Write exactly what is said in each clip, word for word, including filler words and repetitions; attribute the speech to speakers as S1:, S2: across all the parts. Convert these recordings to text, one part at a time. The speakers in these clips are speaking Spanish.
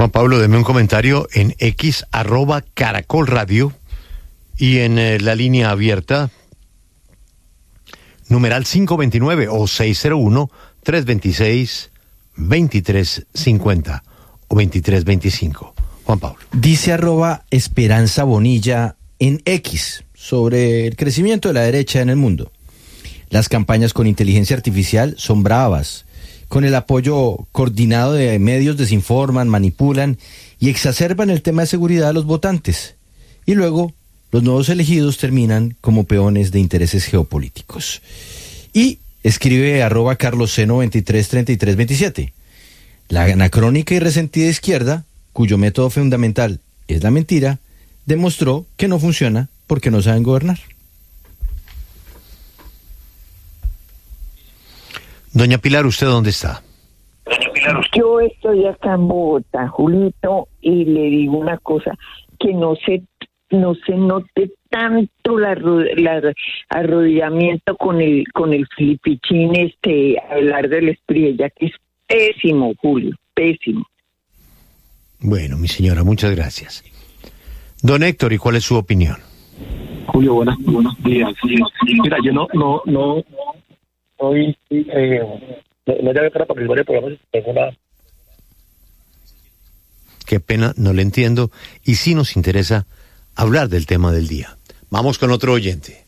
S1: Juan Pablo, deme un comentario en X, arroba Caracol Radio, y en eh, la línea abierta, numeral cinco veintinueve o seis cero uno, tres veintiséis, veintitrés cincuenta o veintitrés veinticinco. Juan Pablo.
S2: Dice arroba Esperanza Bonilla en X sobre el crecimiento de la derecha en el mundo. Las campañas con inteligencia artificial son bravas. Con el apoyo coordinado de medios desinforman, manipulan y exacerban el tema de seguridad de los votantes. Y luego los nuevos elegidos terminan como peones de intereses geopolíticos. Y escribe arroba Carlos C noventa y tres treinta y tres veintisiete. La anacrónica y resentida izquierda, cuyo método fundamental es la mentira, demostró que no funciona porque no saben gobernar.
S1: Doña Pilar, ¿usted dónde está?
S3: Yo estoy acá en Bogotá, Julito, y le digo una cosa, que no se, no se note tanto la, la arrodillamiento con el con el filipichín, este, hablar del Espriella, que es pésimo, Julio, pésimo.
S1: Bueno, mi señora, muchas gracias. Don Héctor, ¿y cuál es su opinión?
S4: Julio, buenas, buenos días. Mira, yo no, no, no, hoy, eh, no, no llamé para participar del programa, tengo una...
S1: Qué pena, no le entiendo, y sí nos interesa hablar del tema del día. Vamos con otro oyente.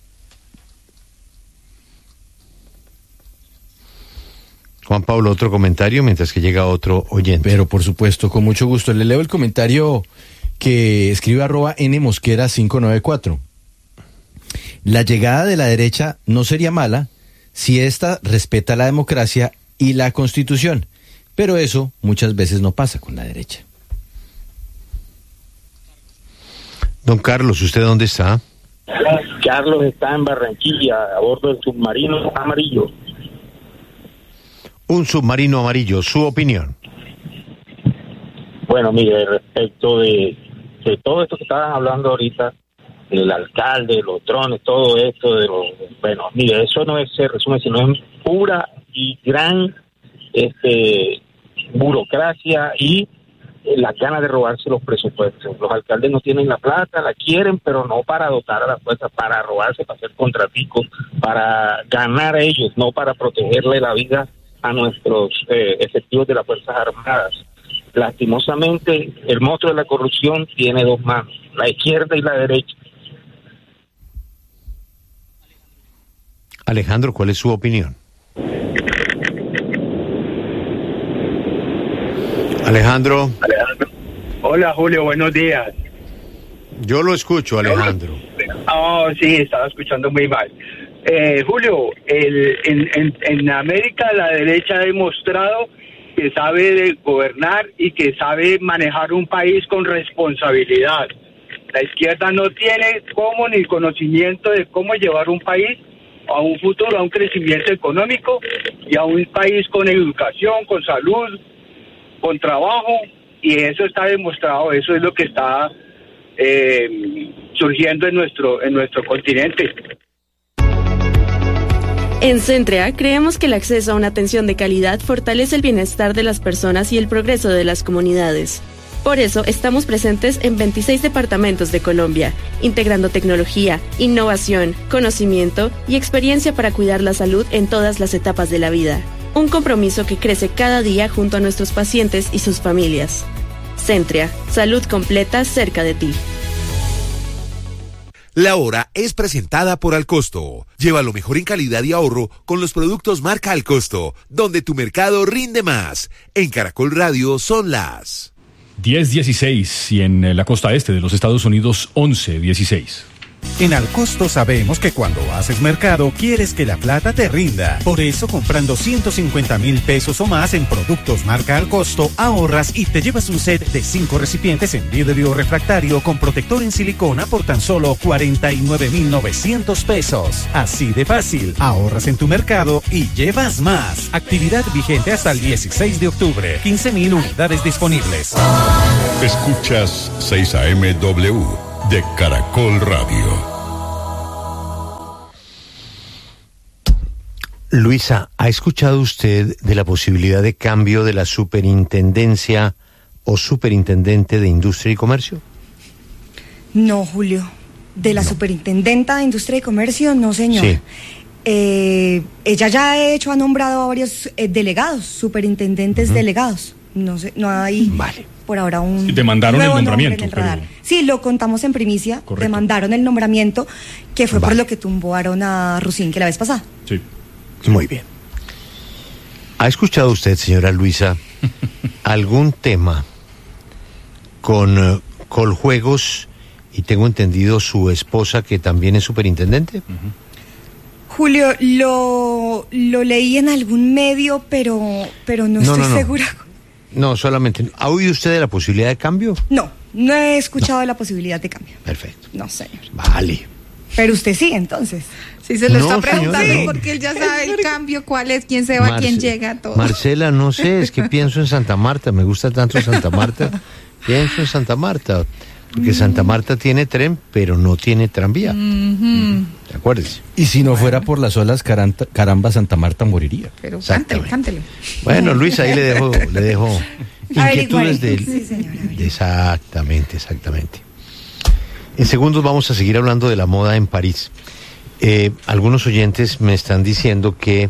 S1: Juan Pablo, otro comentario mientras que llega otro oyente.
S2: Pero por supuesto, con mucho gusto. Le leo el comentario que escribe arroba N Mosquera cinco nueve cuatro. La llegada de la derecha no sería mala si ésta respeta la democracia y la Constitución, pero eso muchas veces no pasa con la derecha.
S1: Don Carlos, ¿usted dónde está?
S4: Carlos está en Barranquilla, a bordo del submarino amarillo.
S1: Un submarino amarillo, su opinión.
S4: Bueno, mire, respecto de, de todo esto que estaban hablando ahorita, del alcalde, los drones, todo esto, de los, bueno, mire, eso no es se resume, sino es pura y gran este burocracia y las ganas de robarse los presupuestos. Los alcaldes no tienen la plata, la quieren, pero no para dotar a la fuerza, para robarse, para hacer contraticos, para ganar a ellos, no para protegerle la vida a nuestros eh, efectivos de las Fuerzas Armadas. Lastimosamente, el monstruo de la corrupción tiene dos manos, la izquierda y la derecha.
S1: Alejandro, ¿cuál es su opinión? Alejandro.
S5: Alejandro. Hola, Julio, buenos días.
S1: Yo lo escucho, Alejandro.
S5: Oh, sí, estaba escuchando muy mal. Eh, Julio, el, en, en, en América la derecha ha demostrado que sabe de gobernar y que sabe manejar un país con responsabilidad. La izquierda no tiene cómo ni conocimiento de cómo llevar un país a un futuro, a un crecimiento económico y a un país con educación, con salud, con trabajo, y eso está demostrado, eso es lo que está eh, surgiendo en nuestro, en nuestro continente.
S6: En Centrea creemos que el acceso a una atención de calidad fortalece el bienestar de las personas y el progreso de las comunidades. Por eso estamos presentes en veintiséis departamentos de Colombia, integrando tecnología, innovación, conocimiento y experiencia para cuidar la salud en todas las etapas de la vida. Un compromiso que crece cada día junto a nuestros pacientes y sus familias. Centrea, salud completa cerca de ti.
S7: La hora es presentada por Alcosto. Lleva lo mejor en calidad y ahorro con los productos marca Alcosto, donde tu mercado rinde más. En Caracol Radio son las
S8: diez dieciséis y en la costa este de los Estados Unidos once dieciséis.
S9: En Alcosto sabemos que cuando haces mercado quieres que la plata te rinda. Por eso, comprando ciento cincuenta mil pesos o más en productos marca Alcosto, ahorras y te llevas un set de cinco recipientes en vidrio refractario con protector en silicona por tan solo cuarenta y nueve mil novecientos pesos. Así de fácil, ahorras en tu mercado y llevas más. Actividad vigente hasta el dieciséis de octubre. quince mil unidades disponibles.
S10: Escuchas seis A M W de Caracol Radio.
S1: Luisa, ¿ha escuchado usted de la posibilidad de cambio de la superintendencia o superintendente de Industria y Comercio?
S11: No, Julio. De la
S1: No.
S11: superintendenta de Industria y Comercio, no, señor.
S1: Sí.
S11: Eh, ella ya de hecho ha nombrado a varios eh, delegados, superintendentes uh-huh. delegados. No sé, no hay
S1: vale.
S11: por ahora un
S8: Sí, demandaron el
S11: nuevo
S8: nombramiento,
S11: nombre en el radar.
S8: pero...
S11: Sí, lo contamos en primicia.
S8: Correcto.
S11: Demandaron el nombramiento, que fue
S1: Vale.
S11: por lo que tumbaron a Rusinque la vez pasada.
S8: Sí.
S1: Muy bien. ¿Ha escuchado usted, señora Luisa, algún tema con uh, Coljuegos y tengo entendido su esposa que también es superintendente?
S8: Uh-huh.
S11: Julio, lo, lo leí en algún medio, pero, pero no,
S1: No,
S11: estoy
S1: no, no.
S11: segura.
S1: No, solamente. ¿Ha oído usted de la posibilidad de cambio?
S11: No, no he escuchado de la posibilidad de cambio.
S1: Perfecto.
S11: No, señor.
S1: Vale.
S11: Pero usted sí, entonces.
S12: Sí, se lo
S1: No,
S12: está preguntando
S1: señora, no.
S12: porque él ya sabe el cambio, cuál es, quién se va,
S1: Marce-
S12: quién llega, todo.
S1: Marcela, no sé, es que pienso en Santa Marta, me gusta tanto Santa Marta. Pienso en Santa Marta, porque Santa Marta tiene tren, pero no tiene tranvía.
S12: Ujú.
S1: ¿De acuerdo?
S2: Y si no fuera por las olas, caranta- caramba, Santa Marta moriría.
S12: Pero cántele,
S1: Exactamente.
S12: cántele.
S1: Bueno, Luis, ahí le dejo, le dejo
S11: Averiguaré.
S1: inquietudes de,
S11: Sí, señora,
S1: de- exactamente, exactamente. En segundos vamos a seguir hablando de la moda en París. Eh, algunos oyentes me están diciendo que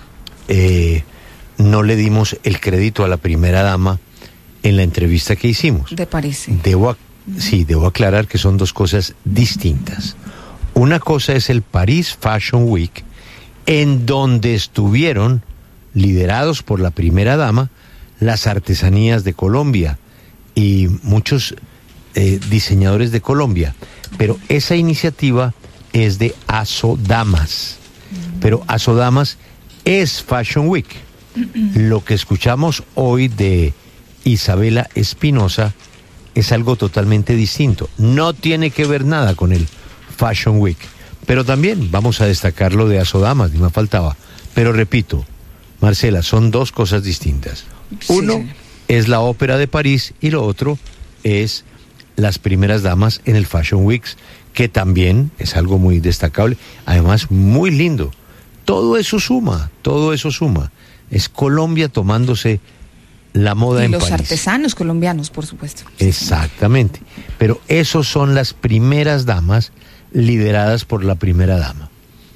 S1: eh, no le dimos el crédito a la primera dama en la entrevista que hicimos.
S12: ¿Te parece?
S1: Debo, ac- sí, debo aclarar que son dos cosas distintas. Una cosa es el Paris Fashion Week, en donde estuvieron, liderados por la primera dama, las artesanías de Colombia y muchos eh, diseñadores de Colombia. Pero esa iniciativa es de Asodamas. Pero Asodamas es Fashion Week. Lo que escuchamos hoy de Isabela Espinosa es algo totalmente distinto. No tiene que ver nada con el Fashion Week. Pero también vamos a destacar lo de Asodamas, ni me faltaba. Pero repito, Marcela, son dos cosas distintas. Uno
S12: Sí.
S1: es la ópera de París y lo otro es las primeras damas en el Fashion Week, que también es algo muy destacable, además muy lindo. Todo eso suma, todo eso suma. Es Colombia tomándose la moda
S12: Y
S1: en
S12: los
S1: París.
S12: artesanos colombianos, por supuesto.
S1: Exactamente. Pero esos son las primeras damas lideradas por la primera dama.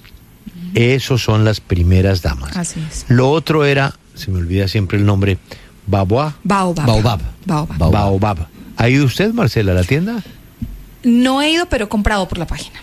S1: Esos son las primeras damas.
S12: Así es.
S1: Lo otro era, se me olvida siempre el nombre, Baboa.
S12: Baobab.
S2: Baobab.
S12: Baobab.
S2: Baobab.
S1: Baobab. ¿Ha ido usted, Marcela, a la tienda?
S12: No he ido, pero he comprado por la página.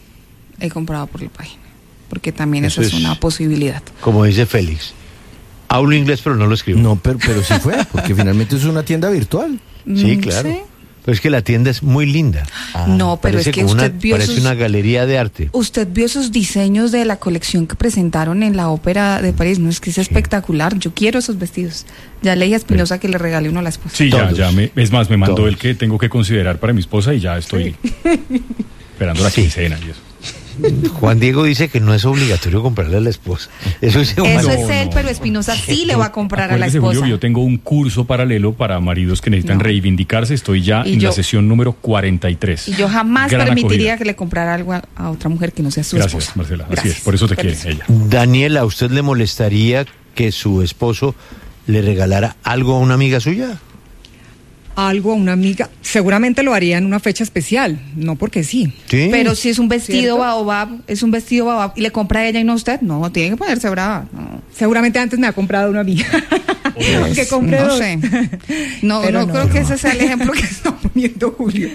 S12: He comprado por la página. Porque también eso,
S1: Eso
S12: es
S1: es-
S12: una posibilidad.
S1: Como dice Félix. Hablo inglés, pero no lo escribo.
S2: No, pero, pero sí fue, porque finalmente es una tienda virtual.
S1: Sí,
S12: Mm,
S1: claro.
S12: ¿sí?
S1: Pero es que la tienda es muy linda.
S12: No, pero
S1: Parece
S12: es que
S1: como
S12: usted
S1: una,
S12: vio
S1: parece
S12: sus-
S1: una galería de arte.
S12: Usted vio esos diseños de la colección que presentaron en la ópera de París. No, es que es espectacular. Yo quiero esos vestidos. Ya leí a Espinosa que le regale uno a la esposa.
S8: Sí, ya,
S1: Todos.
S8: ya. Me, es más, me mandó
S1: Todos.
S8: el que tengo que considerar para mi esposa y ya estoy esperando la
S1: Sí.
S8: quincena y eso.
S1: Juan Diego dice que no es obligatorio comprarle a la esposa. Eso dice Juan
S12: Eso
S1: Diego.
S12: es él,
S8: no.
S12: pero Espinosa sí le va a comprar a la
S8: Acuérdese,
S12: esposa.
S8: Julio, yo tengo un curso paralelo para maridos que necesitan
S12: No.
S8: reivindicarse. Estoy ya
S12: Y
S8: en
S12: yo-
S8: la sesión número cuarenta y tres.
S12: Y yo jamás
S8: Gran
S12: permitiría
S8: acogida.
S12: que le comprara algo a, a otra mujer que no sea su
S8: Gracias,
S12: esposa.
S8: Marcela. Así
S12: Gracias.
S8: es, por eso te
S12: Permiso.
S8: quiere ella.
S1: Daniela, ¿a usted le molestaría que su esposo le regalara algo a una amiga suya?
S13: Algo a una amiga, seguramente lo haría en una fecha especial, no porque sí.
S1: Sí.
S12: Pero si es un vestido
S13: ¿Cierto?
S12: baobab, es un vestido baobab y le compra a ella y no a usted, no, tiene que ponerse brava. No,
S13: Seguramente antes me ha comprado una amiga. que compré
S12: no
S13: dos.
S12: sé. No,
S13: Pero
S12: no,
S13: no,
S12: creo
S13: no.
S12: que ese sea el ejemplo que está poniendo Julio.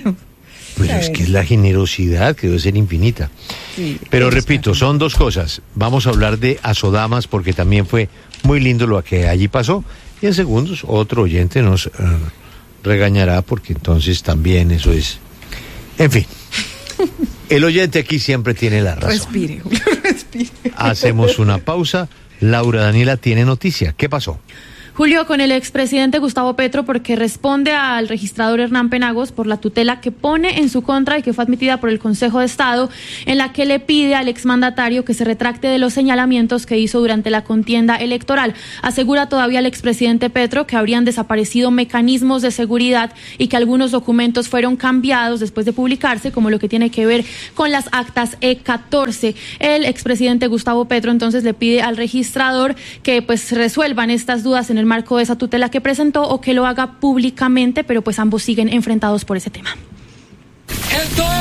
S1: Pues es que es la generosidad que debe ser infinita.
S12: Sí,
S1: Pero
S12: eso
S1: repito,
S12: está.
S1: son dos cosas. Vamos a hablar de Asodamas porque también fue muy lindo lo que allí pasó. Y en segundos otro oyente nos eh, regañará porque entonces también eso es... En fin, el oyente aquí siempre tiene la razón.
S12: Respire, Julio, respire.
S1: Hacemos una pausa. Laura Daniela tiene noticia. ¿Qué pasó?
S6: Julio, con el expresidente Gustavo Petro, porque responde al registrador Hernán Penagos por la tutela que pone en su contra y que fue admitida por el Consejo de Estado, en la que le pide al exmandatario que se retracte de los señalamientos que hizo durante la contienda electoral. Asegura todavía el expresidente Petro que habrían desaparecido mecanismos de seguridad y que algunos documentos fueron cambiados después de publicarse, como lo que tiene que ver con las actas E catorce. El expresidente Gustavo Petro entonces le pide al registrador que pues resuelvan estas dudas en el
S14: marco de esa tutela que presentó o que lo haga públicamente, pero pues ambos siguen enfrentados por ese tema.
S15: El